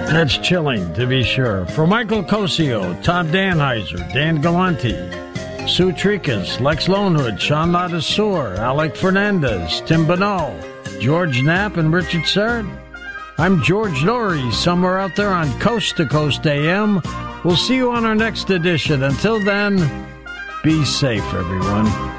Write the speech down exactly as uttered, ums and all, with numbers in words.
That's chilling, to be sure. For Michael Cosio, Todd Danheiser, Dan Galante, Sue Tricas, Lex Lonehood, Sean Ladassour, Alec Fernandez, Tim Bonneau, George Knapp, and Richard Serrett. I'm George Norrie, somewhere out there on Coast to Coast A M. We'll see you on our next edition. Until then, be safe, everyone.